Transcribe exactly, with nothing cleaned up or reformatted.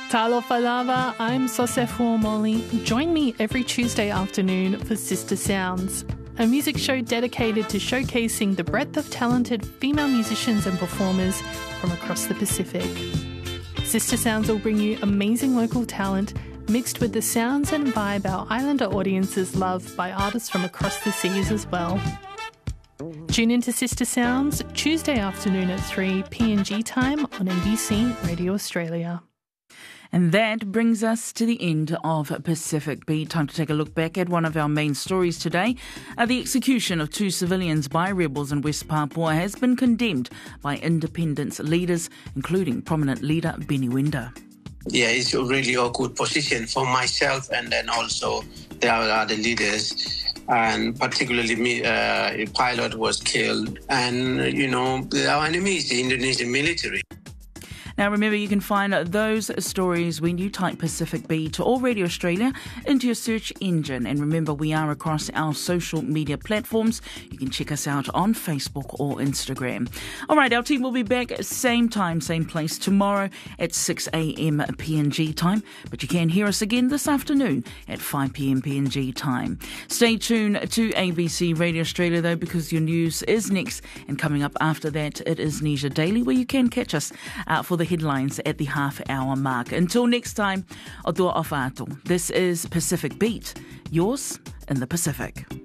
Talofa lava, I'm Sosefo Molly. Join me every Tuesday afternoon for Sister Sounds, a music show dedicated to showcasing the breadth of talented female musicians and performers from across the Pacific. Sister Sounds will bring you amazing local talent mixed with the sounds and vibe our islander audiences love by artists from across the seas as well. Tune into Sister Sounds Tuesday afternoon at three P N G time on N B C Radio Australia. And that brings us to the end of Pacific Beat. Time to take a look back at one of our main stories today. Uh, the execution of two civilians by rebels in West Papua has been condemned by independence leaders, including prominent leader Benny Wenda. Yeah, it's a really awkward position for myself and then also the other leaders. And particularly me, uh, a pilot was killed. And, you know, our enemy is the Indonesian military. Now, remember, you can find those stories when you type Pacific Beat or Radio Australia into your search engine. And remember, we are across our social media platforms. You can check us out on Facebook or Instagram. All right, our team will be back same time, same place tomorrow at six a.m. P N G time. But you can hear us again this afternoon at five p.m. P N G time. Stay tuned to A B C Radio Australia, though, because your news is next. And coming up after that, it is Nisha Daily, where you can catch us uh, for the headlines at the half hour mark. Until next time, o toa awhātou. This is Pacific Beat, yours in the Pacific.